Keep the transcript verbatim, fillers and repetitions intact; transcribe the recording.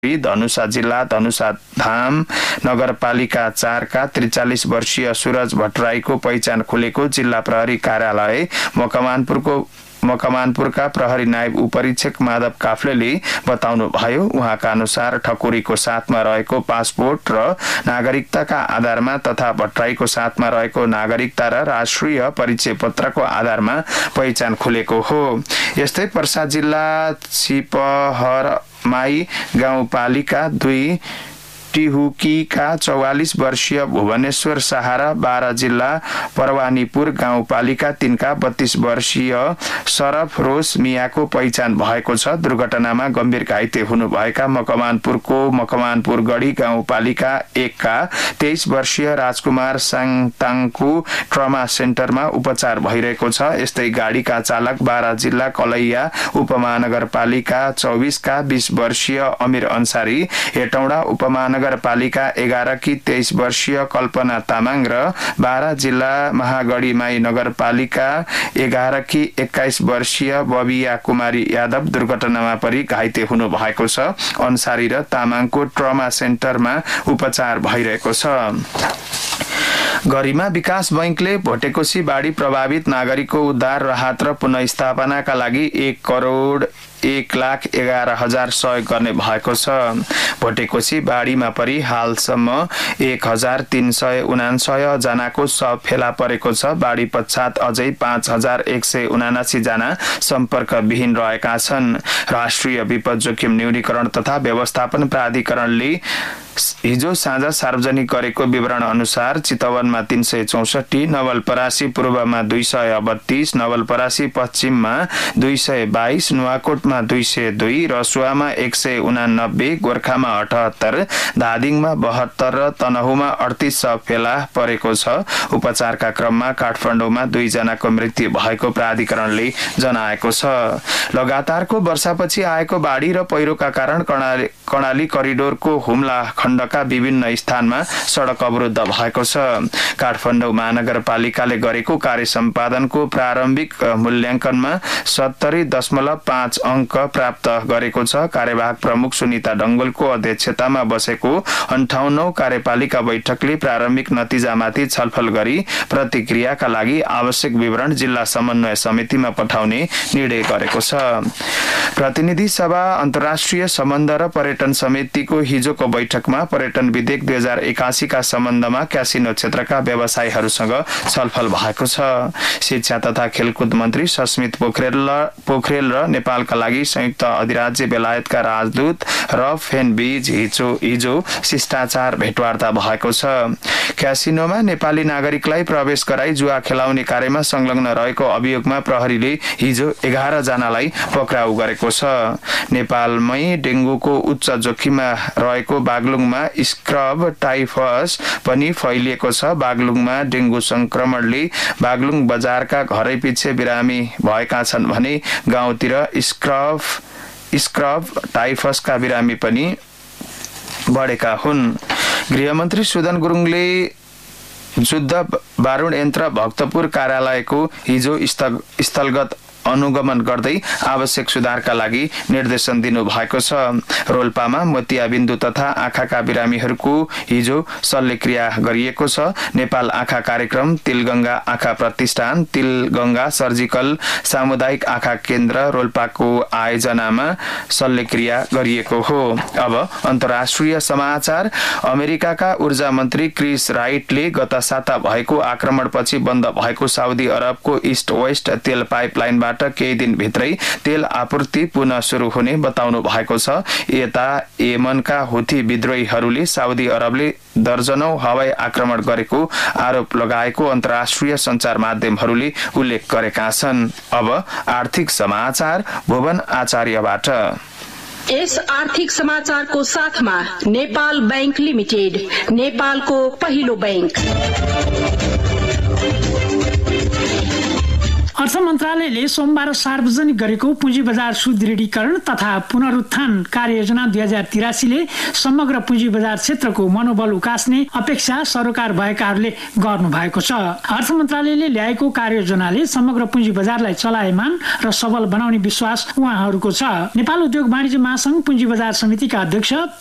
धनुषा जिल्ला धनुषा धाम नगरपालिका चार का त्रिचालिस वर्षीय सूरज भट्टराईको पहिचान खुलेको जिल्ला प्रहरी कार्यालय मकवानपुरको मकवानपुरका प्रहरी नायब उपरीक्षक माधव काफ्लेले बताउनु भयो। उहाँका अनुसार ठकुरीको साथमा रहेको पासपोर्ट र नागरिकताका आधारमा तथा भट्टराईको साथमा रहेको नागरिकता र राष्ट्रिय परिचय पत्रको आधारमा पहिचान खुलेको हो। यस्तै पर्सा जिल्ला छिपहरमाई गाउँपालिका दुई टिहुकीका चौवालिस वर्षीय भुवनेश्वर सहारा बाह्र जिल्ला परवानीपुर गाउँपालिका तीनका बत्तीस वर्षीय सरफ रोस मियाको पहिचान भएको छ। दुर्घटनामा गम्भीर घाइते हुनुभएका मकवानपुरको मकवानपुर गढी गाउँपालिका एकका तेइस वर्षीय राजकुमार साङताङको ट्रमा सेन्टरमा उपचार भइरहेको छ। यस्तै गाडीका चालक बाह्र जिल्ला कलैया उपमहानगरपालिका चौबिसका बीस वर्षीय अमीर अन्सारी, हेटौडा उपमहानगर नगरपालिका एघार की तेइस वर्षीय कल्पना तामाङ र बाह्र जिल्ला महागढी माई नगरपालिका एघार की एक्काइस वर्षीय बबिया कुमारी यादव दुर्घटनामा परि घाइते हुनु भएको छ। अन्सारी र तामाङको ट्रमा सेन्टरमा उपचार भइरहेको छ। गरिमा विकास बैंकले भोटेकोशी बाढी प्रभावित नागरिकको उद्धार, राहत र पुनर्स्थापनाका लागि एक करोड एक लाख एघार हजार सहयोग गर्ने भएको छ। भोटेकोशी बाढीमा परि हालसम्म एक हजार तीन सय उनान्सय जनाको शव फेला परेको छ। बाढी पश्चात अझै पाँच हजार एक सय उनासी जना सम्पर्क विहीन रहेका छन्। राष्ट्रिय विपद जोखिम न्यूनीकरण तथा व्यवस्थापन प्राधिकरणले हिजो साँझ सार्वजनिक गरेको विवरण अनुसार चितवनमा तीन सय चौसठी, नवलपरासी पूर्वमा दुई सय बत्तीस, नवलपरासी पश्चिममा दुई सय बाइस, नुवाकोटमा दुई सय दुई, रसुवामा एक सय उनानब्बे, गोर्खामा अठहत्तर, धादिङमा बहत्तर र तनहुमा अडतिस शव फेला परेको छ। उपचारका क्रममा काठमाडौँमा दुईजनाको मृत्यु भएको प्राधिकरणले जनाएको छ। लगातारको वर्षापछि आएको बाढी र पहिरोका कारण कर्णाली कर्णाली करिडोरको हुम्ला खण्डका विभिन्न स्थानमा सडक अवरुद्ध भएको छ। काठमाडौँ महानगरपालिकाले गरेको कार्य सम्पादनको प्रारम्भिक मूल्याङ्कनमा सत्तरी दशमलव पाँच अङ्क प्राप्त गरेको छ। कार्यवाहक प्रमुख सुनिता डंगोलको अध्यक्षतामा बसेको अन्ठाउन्नौ कार्यपालिका बैठकले प्रारम्भिक नतिजामाथि छलफल गरी प्रतिक्रियाका लागि आवश्यक विवरण जिल्ला समन्वय समितिमा पठाउने निर्णय गरेको छ। प्रतिनिधि सभा अन्तर्राष्ट्रिय सम्बन्ध र पर्यटन समितिको हिजोको बैठकमा पर्यटन विधेयक दुई हजार एकासी का सम्बन्धमा क्यासिनो क्षेत्रका व्यवसायीहरूसँग छलफल भएको छ। शिक्षा तथा खेलकुद मन्त्री सस्मित पोखरेल पोखरेल र नेपालका लागि संयुक्त अधिराज्य बेलायतका राजदूत रफ फेन बीच हिजो हिजो शिष्टाचार भेटवार्ता भएको छ। क्यासिनोमा नेपाली नागरिकलाई प्रवेश गराई जुवा खेलाउने कार्यमा संलग्न रहेको अभियोगमा प्रहरीले हिजो एघार जनालाई पक्राउ गरेको छ। नेपालमै डेंगूको उच्च जोखिममा रहेको बागलुङमा स्क्रब टाइफस पनि फैलिएको छ। बागलुङमा डेंगू संक्रमणले बागलुङ बजारका घरै पछि बिरामी भएका छन् भने गाउँतिर स्क्रब स्क्रब टाइफसका बिरामी पनि बढेका हुन्। गृहमन्त्री सुदन गुरुङले जुद्ध बारुण यन्त्र भक्तपुर कार्यालयको हिजो स्थलगत अनुगमन गर्दै आवश्यक सुधारका लागि निर्देशन दिनु भएको छ। रोल्पामा मोतियाबिन्दु तथा आँखाका बिरामीहरूको हिजो शल्यक्रिया गरिएको छ। नेपाल आँखा कार्यक्रम, तिलगंगा आँखा प्रतिष्ठान, तिलगंगा सर्जिकल सामुदायिक आँखा केन्द्र रोल्पाको आयोजनामा शल्यक्रिया गरिएको हो। अब अन्तर्राष्ट्रिय समाचार। अमेरिकाका ऊर्जा मन्त्री क्रिस राइटले गत साता भएको आक्रमणपछि बन्द भएको साउदी अरबको इस्ट वेस्ट तेल पाइपलाइनबाट केही दिन भित्रै तेल आपूर्ति पुनः शुरू हुने बताउनु भएको छ। यता यमनका हुथी विद्रोहीहरूले साउदी अरबले दर्जनौं हवाई आक्रमण गरेको आरोप लगाएको अन्तर्राष्ट्रिय सञ्चार माध्यमहरूले उल्लेख गरेका छन्। अब आर्थिक समाचार भुवन आचार्यबाट। यस आर्थिक समाचारको साथमा नेपाल बैंक लिमिटेड, नेपालको पहिलो बैंक। अर्थ मन्त्रालयले सोमबार सार्वजनिक गरेको पुँजी बजार सुदृढीकरण तथा पुनरुत्थान कार्ययोजना दुई हजार तिरासीले समग्र पुँजी बजार क्षेत्रको मनोबल उकास्ने अपेक्षा सरोकार भएकाहरूले गर्नु भएको छ। अर्थ मन्त्रालयले ल्याएको कार्ययोजनाले समग्र पुँजी बजारलाई चलायमान र सबल बनाउने विश्वास उहाँहरूको छ। नेपाल उद्योग वाणिज्य महासंघ पुँजी बजार समितिका अध्यक्ष